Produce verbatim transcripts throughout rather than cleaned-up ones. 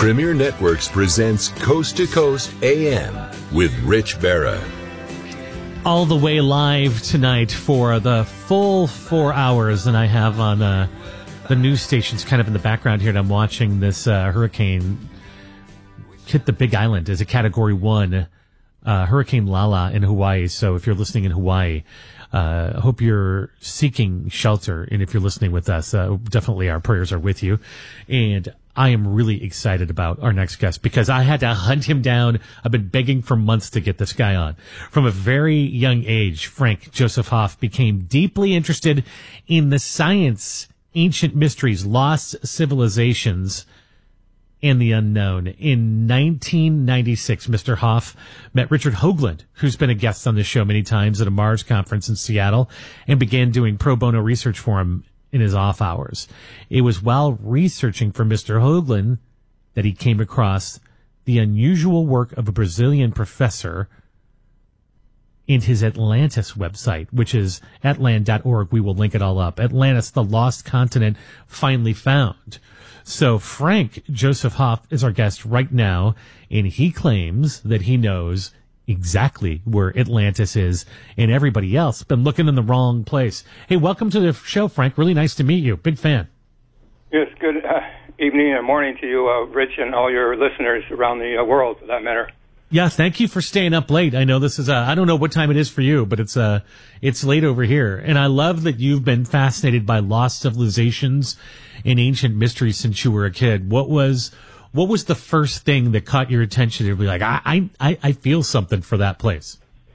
Premier Networks presents Coast to Coast A M with Rich Barra. All the way live tonight for the full four hours, and I have on uh, the news stations kind of in the background here, and I'm watching this uh, hurricane hit the Big Island as a Category one uh, Hurricane Lala in Hawaii. So if you're listening in Hawaii, I uh, hope you're seeking shelter, and if you're listening with us, uh, definitely our prayers are with you. And I am really excited about our next guest because I had to hunt him down. I've been begging for months to get this guy on. From a very young age, Frank Joseph Hoff became deeply interested in the science, ancient mysteries, lost civilizations, and the unknown. In nineteen ninety-six, Mister Hoff met Richard Hoagland, who's been a guest on this show many times at a Mars conference in Seattle, and began doing pro bono research for him in his off hours. It was while researching for Mister Hoagland that he came across the unusual work of a Brazilian professor in his Atlantis website, which is atlan dot org. We will link it all up. Atlantis, the lost continent finally found. So Frank Joseph Hoff is our guest right now, and he claims that he knows exactly where Atlantis is, and everybody else been looking in the wrong place. Hey, welcome to the show, Frank. Really nice to meet you. Big fan. Yes, good uh, evening and morning to you, uh, Rich, and all your listeners around the uh, world, for that matter. Yeah, thank you for staying up late. I know this is, uh, I don't know what time it is for you, but it's uh, it's late over here. And I love that you've been fascinated by lost civilizations and ancient mysteries since you were a kid. What was what was the first thing that caught your attention to be like, I, I, I feel something for that place?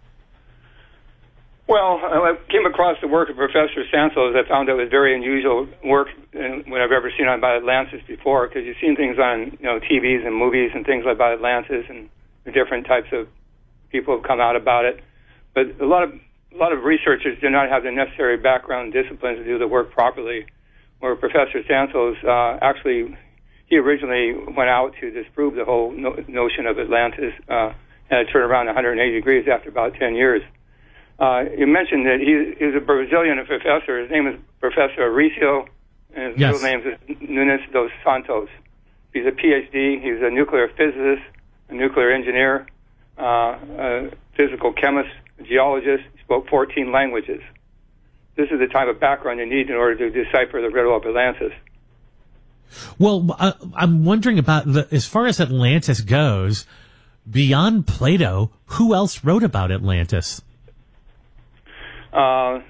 Well, I came across the work of Professor Santos. I found it was very unusual work when I've ever seen on about Atlantis before, because you've seen things on, you know, T Vs and movies and things like about Atlantis, and the different types of people have come out about it. But a lot of a lot of researchers do not have the necessary background disciplines to do the work properly. Where Professor Santos uh, actually, he originally went out to disprove the whole no- notion of Atlantis, uh, and it turned around one hundred eighty degrees after about ten years. Uh, you mentioned that he, he's a Brazilian professor. His name is Professor Auricio, and his Yes. middle name is Nunes dos Santos. He's a P H D. He's a nuclear physicist, a nuclear engineer, uh, a physical chemist, a geologist. He spoke fourteen languages. This is the type of background you need in order to decipher the riddle of Atlantis. Well, uh, I'm wondering about, the, as far as Atlantis goes, beyond Plato, who else wrote about Atlantis? Uh, uh,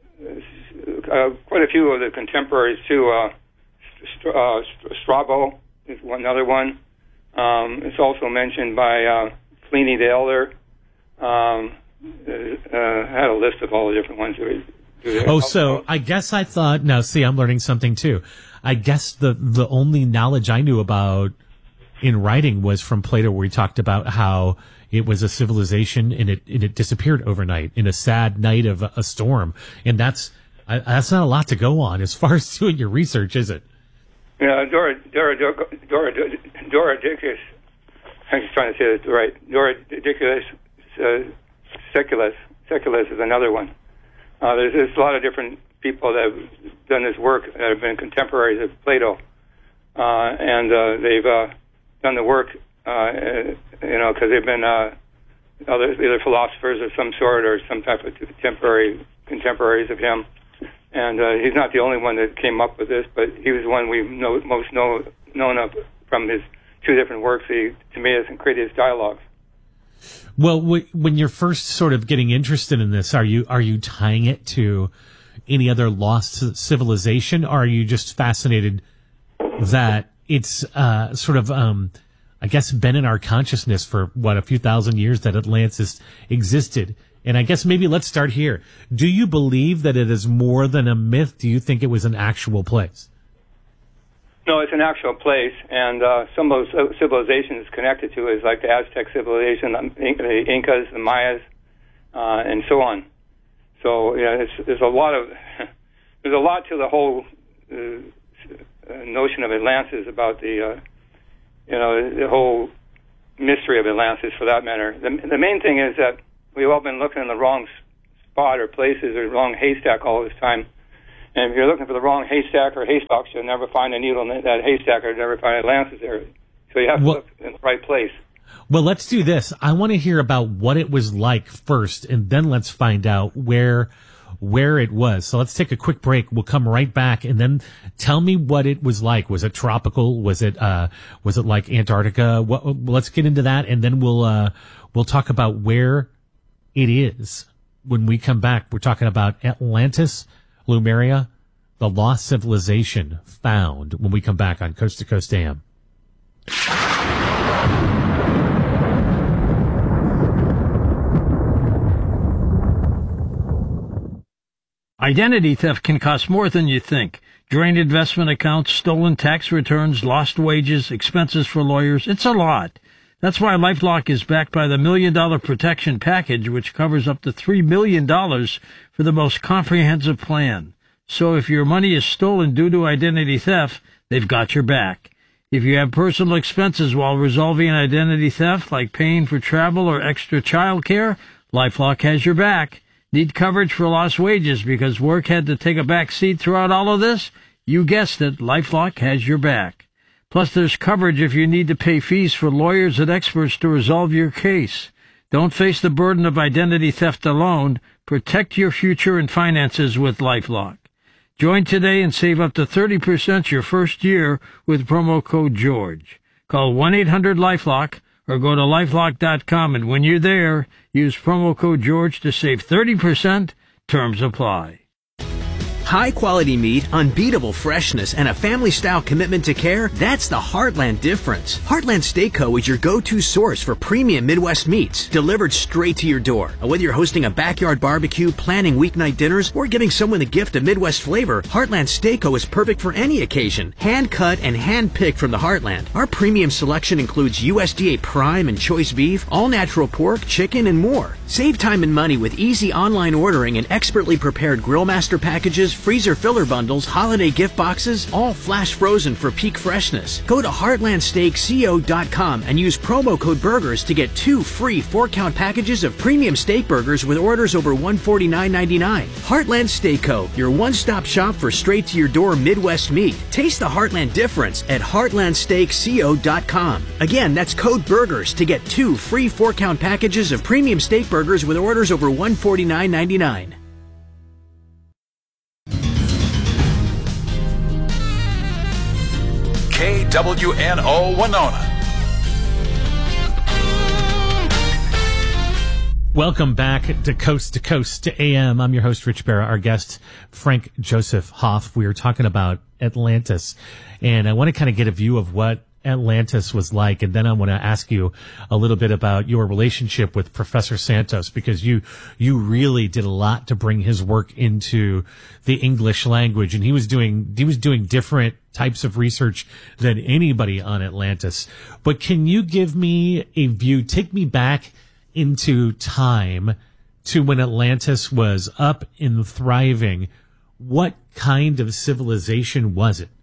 quite a few of the contemporaries, too. Uh, St- uh, Strabo is one, another one. Um, it's also mentioned by uh, Pliny the Elder. Um, uh, had a list of all the different ones. Oh, so I guess I thought, now see, I'm learning something too. I guess the, the only knowledge I knew about in writing was from Plato, where he talked about how it was a civilization and it, and it disappeared overnight in a sad night of a, a storm. And that's, I, that's not a lot to go on as far as doing your research, is it? Yeah, Dora, Dora, Dora, Dora, Dora Dicus, I'm just trying to say this right. Dora Dicus uh, Seculus, Seculus is another one. Uh, there's, there's a lot of different people that have done this work that have been contemporaries of Plato, uh, and uh, they've uh, done the work, uh, you know, because they've been uh, other, either philosophers of some sort or some type of contemporary contemporaries of him. And uh, he's not the only one that came up with this, but he was the one we know, most know, known of from his two different works, the Timaeus and Critias dialogues. Well, w- when you're first sort of getting interested in this, are you are you tying it to any other lost civilization, or are you just fascinated that it's uh, sort of, um, I guess, been in our consciousness for, what, a few thousand years that Atlantis existed? And I guess maybe let's start here. Do you believe that it is more than a myth? Do you think it was an actual place? No, it's an actual place, and uh, some of those civilizations connected to it is like the Aztec civilization, the Incas, the Mayas, uh, and so on. So, yeah, it's, there's a lot of there's a lot to the whole uh, notion of Atlantis about the uh, you know the whole mystery of Atlantis, for that matter. The, the main thing is that we've all been looking in the wrong spot or places or wrong haystack all this time. And if you're looking for the wrong haystack or haystacks, you'll never find a needle in that haystack, or never find Atlantis there. So you have to well, look in the right place. Well, let's do this. I want to hear about what it was like first, and then let's find out where where it was. So let's take a quick break. We'll come right back, and then tell me what it was like. Was it tropical? Was it uh, was it like Antarctica? What, let's get into that, and then we'll uh, we'll talk about where it is when we come back. We're talking about Atlantis, Lemuria, the lost civilization found when we come back on Coast to Coast A M. Identity theft can cost more than you think. Drained investment accounts, stolen tax returns, lost wages, expenses for lawyers. It's a lot. That's why LifeLock is backed by the Million Dollar Protection Package, which covers up to three million dollars for the most comprehensive plan. So if your money is stolen due to identity theft, they've got your back. If you have personal expenses while resolving identity theft, like paying for travel or extra child care, LifeLock has your back. Need coverage for lost wages because work had to take a back seat throughout all of this? You guessed it, LifeLock has your back. Plus, there's coverage if you need to pay fees for lawyers and experts to resolve your case. Don't face the burden of identity theft alone. Protect your future and finances with LifeLock. Join today and save up to thirty percent your first year with promo code George. Call one eight hundred LifeLock or go to lifelock dot com, and when you're there, use promo code George to save thirty percent. Terms apply. High-quality meat, unbeatable freshness, and a family-style commitment to care, that's the Heartland difference. Heartland Steak Co. is your go-to source for premium Midwest meats, delivered straight to your door. Whether you're hosting a backyard barbecue, planning weeknight dinners, or giving someone the gift of Midwest flavor, Heartland Steak Co. is perfect for any occasion. Hand-cut and hand-picked from the Heartland. Our premium selection includes U S D A Prime and Choice Beef, all-natural pork, chicken, and more. Save time and money with easy online ordering and expertly prepared Grill Master packages, freezer filler bundles, holiday gift boxes, all flash frozen for peak freshness. Go to heartland steak co dot com and use promo code BURGERS to get two free four-count packages of premium steak burgers with orders over one hundred forty-nine ninety-nine. Heartland Steak Co., your one-stop shop for straight-to-your-door Midwest meat. Taste the Heartland difference at heartland steak co dot com. Again, that's code BURGERS to get two free four-count packages of premium steak burgers with orders over one hundred forty-nine ninety-nine. K W N O Winona. Welcome back to Coast to Coast to A M. I'm your host, Rich Barra. Our guest, Frank Joseph Hoff. We were talking about Atlantis, and I want to kind of get a view of what Atlantis was like, and then I want to ask you a little bit about your relationship with Professor Santos, because you you really did a lot to bring his work into the English language, and he was doing he was doing different types of research than anybody on Atlantis. But can you give me a view, take me back into time to when Atlantis was up and thriving? What kind of civilization was it?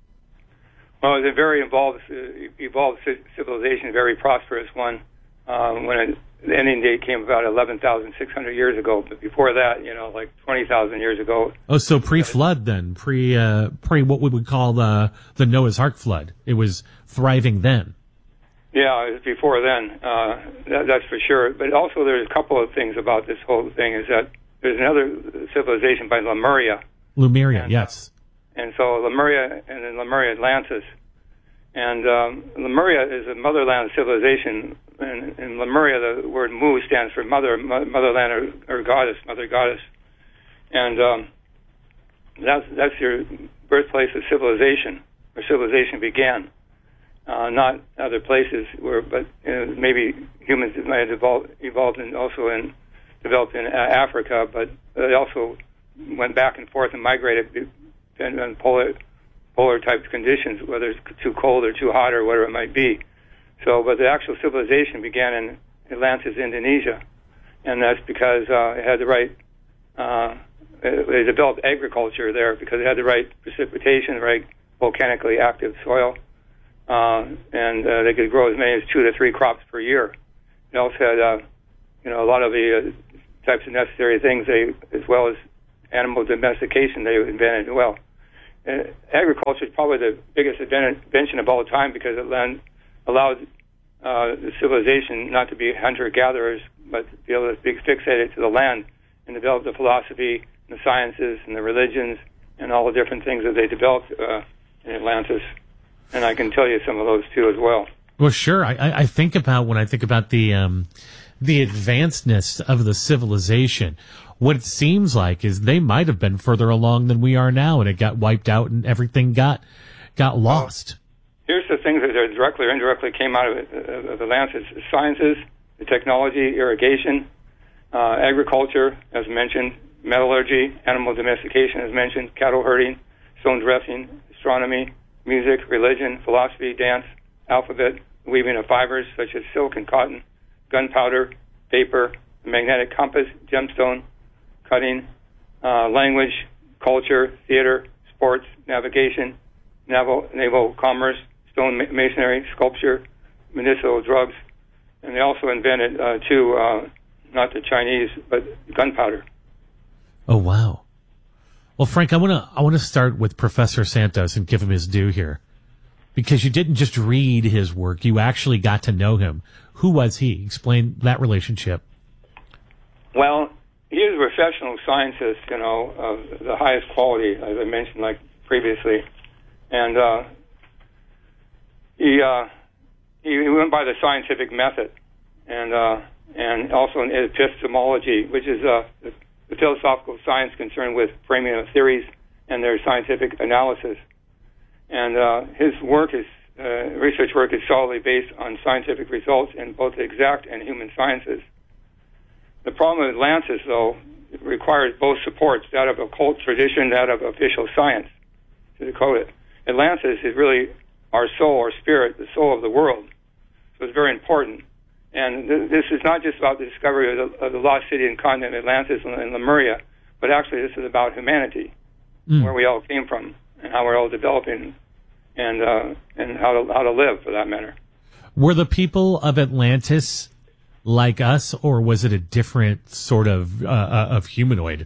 Well, it was a very involved, uh, evolved civilization, a very prosperous one. Um, when it, the ending date came about eleven thousand six hundred years ago, but before that, you know, like twenty thousand years ago. Oh, so pre-flood then, pre uh, pre what we would call the the Noah's Ark flood. It was thriving then. Yeah, it was before then. Uh, that, that's for sure. But also, there's a couple of things about this whole thing. Is that there's another civilization by Lemuria. Lemuria, and, yes. And so Lemuria and then Lemuria Atlantis. And um, Lemuria is a motherland civilization. And in Lemuria, the word Mu stands for mother, motherland, or, or goddess, mother goddess. And um, that's that's your birthplace of civilization, where civilization began. Uh, not other places where, but you know, maybe humans might have evolved, evolved in also in developed in Africa, but they also went back and forth and migrated depending on polar polar type conditions, whether it's too cold or too hot or whatever it might be. So, but the actual civilization began in Atlantis, Indonesia, and that's because uh, it had the right. Uh, they developed agriculture there because it had the right precipitation, the right volcanically active soil. Uh, and uh, they could grow as many as two to three crops per year. They also had, uh, you know, a lot of the uh, types of necessary things, they, as well as animal domestication, they invented well. Uh, agriculture is probably the biggest invention of all time because it lent allowed uh, the civilization not to be hunter-gatherers, but to be able to be fixated to the land and develop the philosophy and the sciences and the religions and all the different things that they developed uh, in Atlantis. And I can tell you some of those too as well. Well, sure. I, I think about when I think about the um, the advancedness of the civilization. What it seems like is they might have been further along than we are now, and it got wiped out, and everything got got lost. Well, here's the things that are directly or indirectly came out of, it, of Atlantis: the sciences, the technology, irrigation, uh, agriculture, as mentioned, metallurgy, animal domestication, as mentioned, cattle herding, stone dressing, astronomy, music, religion, philosophy, dance, alphabet, weaving of fibers such as silk and cotton, gunpowder, vapor, the magnetic compass, gemstone, cutting, uh, language, culture, theater, sports, navigation, naval, naval commerce, stone masonry, sculpture, medicinal drugs, and they also invented, uh, too, uh, not the Chinese, but gunpowder. Oh, wow. Well, Frank, I want to I want to start with Professor Santos and give him his due here, because you didn't just read his work; you actually got to know him. Who was he? Explain that relationship. Well, he is a professional scientist, you know, of the highest quality, as I mentioned, like previously, and uh, he uh, he went by the scientific method, and uh, and also in epistemology, which is uh, the philosophical science concerned with framing of theories and their scientific analysis. And uh, his work is uh, research work is solidly based on scientific results in both exact and human sciences. The problem with Atlantis, though, requires both supports, that of occult tradition, that of official science, to decode it. Atlantis is really our soul, our spirit, the soul of the world. So it's very important. And th- this is not just about the discovery of the, of the lost city and continent Atlantis and, and Lemuria, but actually this is about humanity, mm. where we all came from and how we're all developing, and uh, and how to how to live, for that matter. Were the people of Atlantis like us, or was it a different sort of uh, of humanoid?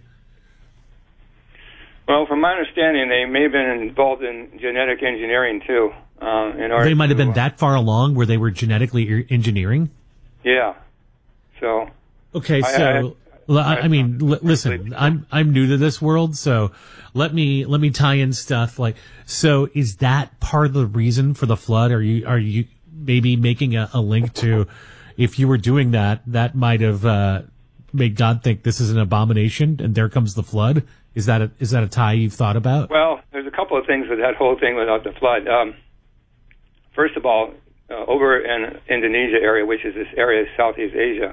Well, from my understanding, they may have been involved in genetic engineering too. Uh, in order they might have to, been that far along where they were genetically er- engineering. Yeah. So. Okay, so I, I, I, I mean, l- listen, I'm I'm new to this world, so let me let me tie in stuff like. So, is that part of the reason for the flood? Are you are you maybe making a, a link to, if you were doing that, that might have uh, made God think this is an abomination, and there comes the flood? Is that a, is that a tie you've thought about? Well, there's a couple of things with that whole thing without the flood. Um, first of all. Uh, over in Indonesia area, which is this area of Southeast Asia,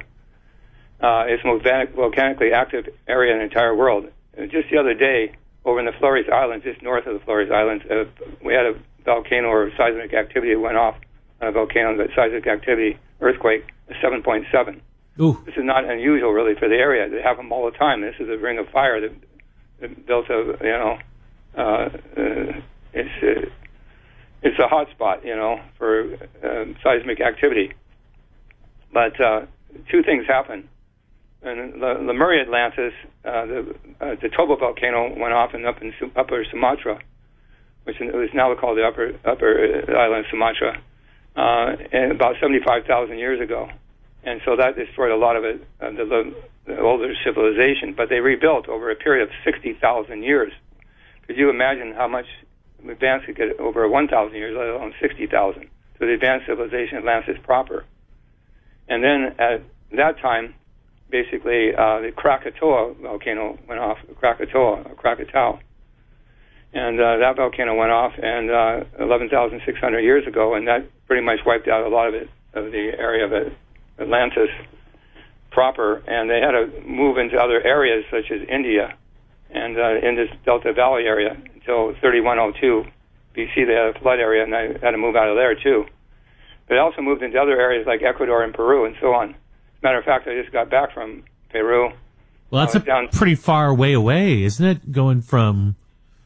uh, it's the most volcanically active area in the entire world. And just the other day, over in the Flores Islands, just north of the Flores Islands, uh, we had a volcano or seismic activity that went off on a volcano, but seismic activity, earthquake, seven point seven. Ooh. This is not unusual, really, for the area. They have them all the time. This is a ring of fire that, that built a, you know, uh, uh, it's... Uh, It's a hot spot, you know, for uh, seismic activity. But uh, two things happen. In the Lemuria Atlantis, uh, the, uh, the Toba volcano went off in up in Su- Upper Sumatra, which is now called the Upper Upper Island of Sumatra, uh, and about seventy-five thousand years ago. And so that destroyed a lot of it, uh, the, the older civilization. But they rebuilt over a period of sixty thousand years. Could you imagine how much advanced could get over one thousand years, let alone sixty thousand? So the advanced civilization Atlantis proper. And then at that time, basically, uh, the Krakatoa volcano went off, Krakatoa, or Krakatau. And uh, that volcano went off and uh, eleven thousand six hundred years ago, and that pretty much wiped out a lot of it, of the area of Atlantis proper. And they had to move into other areas, such as India, and uh, in this Delta Valley area until thirty-one oh two B C. They had a flood area, and they had to move out of there too. But they also moved into other areas like Ecuador and Peru and so on. As a matter of fact, I just got back from Peru. Well, that's uh, a down pretty far way away, isn't it? Going from,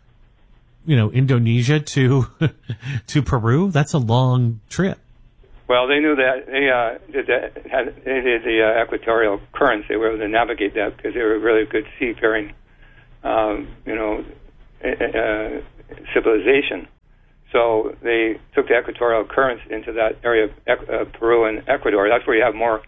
you know, Indonesia to to Peru. That's a long trip. Well, they knew that they uh, did that, had, they did the uh, equatorial currents. They were able to navigate that because they were really good seafaring, um, you know, uh, civilization. So they took the equatorial currents into that area of uh, Peru and Ecuador. That's where you have more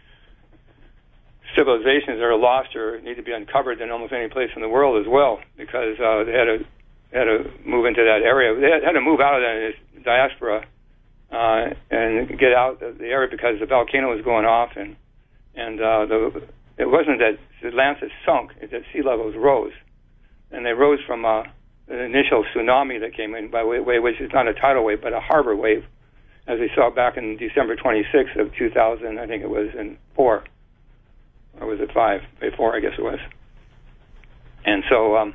civilizations that are lost or need to be uncovered than almost any place in the world as well, because uh, they had to had to move into that area. They had, had to move out of that diaspora uh, and get out of the area because the volcano was going off, and and uh, the it wasn't that Atlantis sunk; it's that sea levels rose, and they rose from uh, an initial tsunami that came in by way, way, which is not a tidal wave but a harbor wave, as we saw back in December twenty-sixth of two thousand. I think it was in four. Or was it five? Four, I guess it was. And so um,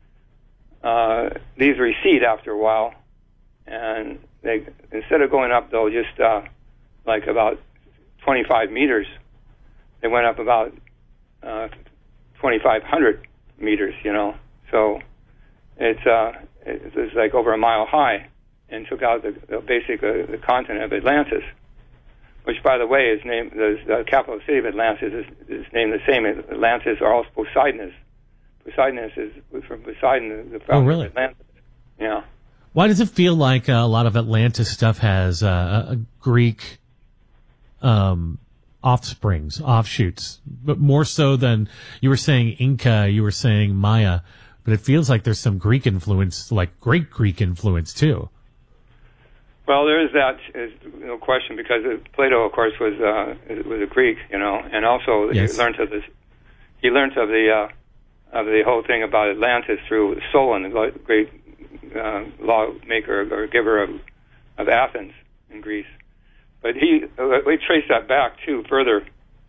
uh, these recede after a while, and they instead of going up, they'll just uh, like about twenty-five meters. They went up about uh, twenty-five hundred meters. You know, so it's uh, it was like over a mile high, and took out the, the basic uh, the continent of Atlantis. Which, by the way, is named the, the capital city of Atlantis is, is named the same. Atlantis, or also Poseidonus. Poseidonus is from Poseidon, the founder oh, really? of Atlantis. Yeah. Why does it feel like uh, a lot of Atlantis stuff has uh, a Greek um, offsprings, offshoots, but more so than you were saying Inca, you were saying Maya, but it feels like there's some Greek influence, like great Greek influence too. Well, there is that, is no question, because Plato, of course, was uh, was a Greek, you know, and also yes. he learned of this. He learned of the uh, of the whole thing about Atlantis through Solon, the great uh, lawmaker or giver of of Athens in Greece. But he, uh, we trace that back too further.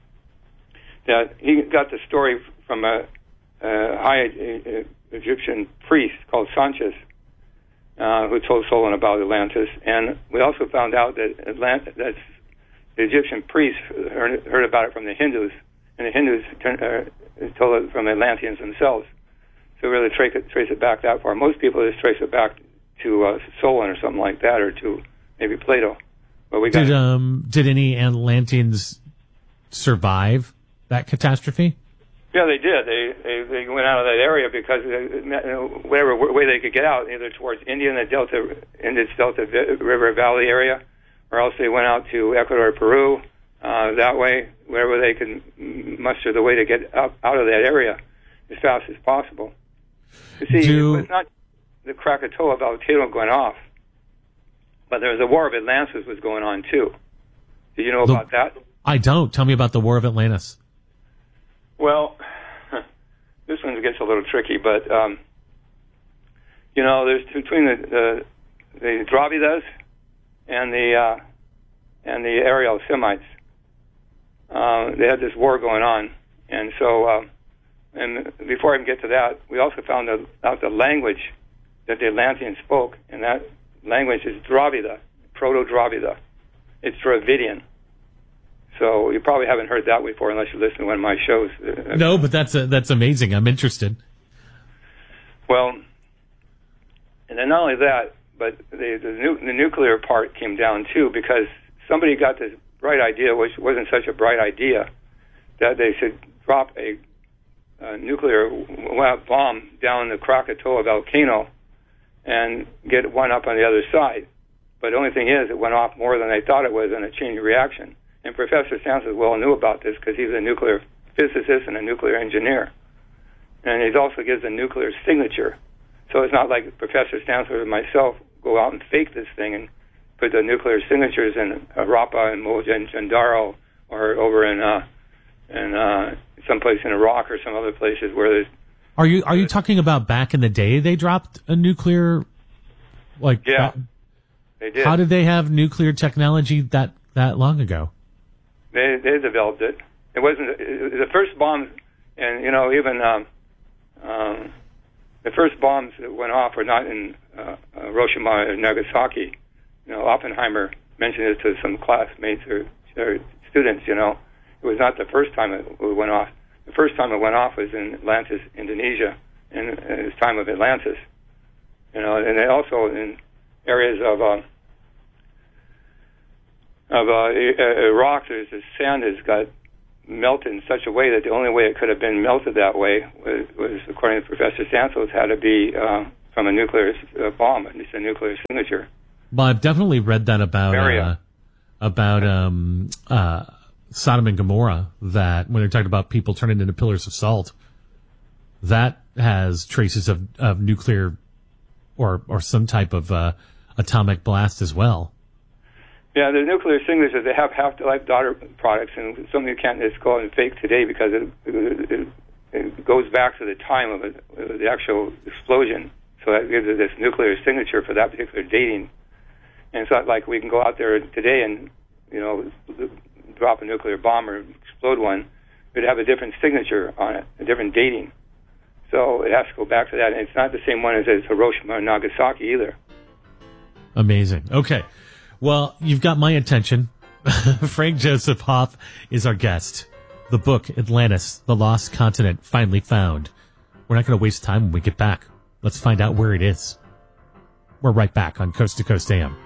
That he got the story from a, a high uh, Egyptian priest called Sanchez. Uh, who told Solon about Atlantis, and we also found out that Atlant- that the Egyptian priests heard, heard about it from the Hindus, and the Hindus turn, uh, told it from the Atlanteans themselves. So really trace it, trace it back that far. Most people just trace it back to uh, Solon or something like that, or to maybe Plato. But we got did um did any Atlanteans survive that catastrophe? Yeah, they did. They, they they went out of that area because they, you know, whatever way they could get out, either towards India and the Delta, Indus Delta River Valley area, or else they went out to Ecuador, Peru, uh, that way, wherever they could muster the way to get out, out of that area as fast as possible. You see, Do... it was not the Krakatoa volcano going off, but there was a War of Atlantis was going on too. Did you know the... about that? I don't. Tell me about the War of Atlantis. Well, this one gets a little tricky, but um, you know, there's between the the, the Dravidas and the uh, and the Ariel Semites. Uh, they had this war going on, and so uh, and before I even get to that, we also found out the language that the Atlanteans spoke, and that language is Dravida, Proto-Dravida. It's Dravidian. So you probably haven't heard that before unless you listen to one of my shows. No, but that's a, that's amazing. I'm interested. Well, and then not only that, but the the, nu- the nuclear part came down too, because somebody got this bright idea, which wasn't such a bright idea, that they should drop a, a nuclear bomb down the Krakatoa volcano and get one up on the other side. But the only thing is, it went off more than they thought it was in a chain reaction. And Professor Stansel well knew about this because he's a nuclear physicist and a nuclear engineer. And he also gives a nuclear signature. So it's not like Professor Stansel and myself go out and fake this thing and put the nuclear signatures in uh, Rapa and Mohenjo-Daro or over in uh, in uh, someplace in Iraq or some other places where there's... Are you are you talking about back in the day they dropped a nuclear... like? Yeah, uh, they did. How did they have nuclear technology that, that long ago? They they developed it. It wasn't it, the first bombs, and you know even um, um, the first bombs that went off were not in uh, uh, Hiroshima or Nagasaki. You know, Oppenheimer mentioned it to some classmates or, or students. You know, it was not the first time it, it went off. The first time it went off was in Atlantis, Indonesia, in, in its time of Atlantis. You know, and they also in areas of. Uh, Of uh, Iraq, there's the sand has got melted in such a way that the only way it could have been melted that way was, was according to Professor Santos, had to be uh, from a nuclear uh, bomb. It's a nuclear signature. Well, I've definitely read that about Maria. uh, about um, uh, Sodom and Gomorrah. That when they're talking about people turning into pillars of salt, that has traces of, of nuclear or or some type of uh, atomic blast as well. Yeah, the nuclear signatures, they have half-life daughter products, and something you can't just go and fake today because it, it, it goes back to the time of it, the actual explosion. So that gives it this nuclear signature for that particular dating. And it's not like we can go out there today and, you know, drop a nuclear bomb or explode one. It would have a different signature on it, a different dating. So it has to go back to that. And it's not the same one as, as Hiroshima and Nagasaki either. Amazing. Okay. Well, you've got my attention. Frank Joseph Hoff is our guest. The book, Atlantis, The Lost Continent, Finally Found. We're not going to waste time when we get back. Let's find out where it is. We're right back on Coast to Coast A M.